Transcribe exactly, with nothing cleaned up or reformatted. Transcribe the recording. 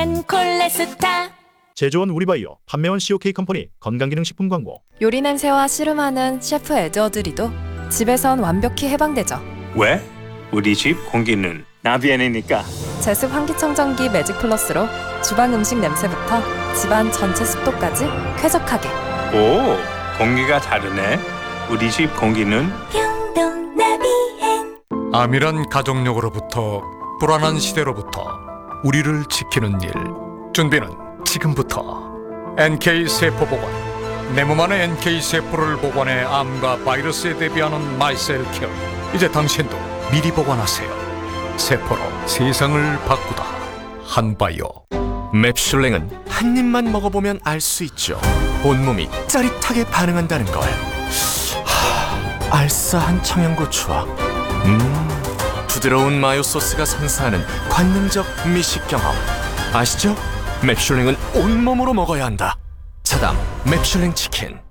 콜레스타. 제조원 우리바이오, 판매원 씨오케이 컴퍼니 건강기능식품 광고. 요리 냄새와 씨름하는 셰프 에드워드리도 집에선 완벽히 해방되죠. 왜? 우리 집 공기는 나비엔이니까. 제습 환기청정기 매직 플러스로 주방 음식 냄새부터 집안 전체 습도까지 쾌적하게. 오, 공기가 다르네. 우리 집 공기는 평동 나비엔. 암이란 가족력으로부터 불안한 시대로부터 우리를 지키는 일. 준비는 지금부터. 엔케이 세포 보관. 내 몸 안의 엔케이 세포를 보관해 암과 바이러스에 대비하는 마이셀 케어. 이제 당신도 미리 보관하세요. 세포로 세상을 바꾸다. 한바이오. 맵슐랭은 한 입만 먹어보면 알 수 있죠. 온몸이 짜릿하게 반응한다는 걸. 하, 알싸한 청양고추와 음, 부드러운 마요 소스가 선사하는 관능적 미식 경험. 아시죠? 맵슐랭은 온몸으로 먹어야 한다. 차담 맵슐랭 치킨.